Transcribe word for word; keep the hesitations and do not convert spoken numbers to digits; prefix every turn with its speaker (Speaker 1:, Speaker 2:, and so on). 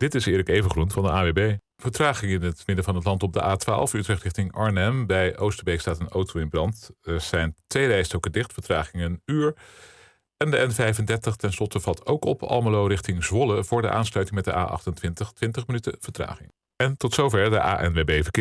Speaker 1: Dit is Erik Evengroen van de A W B. Vertraging in het midden van het land op de A twaalf, Utrecht richting Arnhem. Bij Oosterbeek staat een auto in brand. Er zijn twee rijstroken dicht, vertraging een uur. En de N vijfendertig tenslotte valt ook op Almelo richting Zwolle voor de aansluiting met de A achtentwintig, twintig minuten vertraging. En tot zover de A N W B verkeer.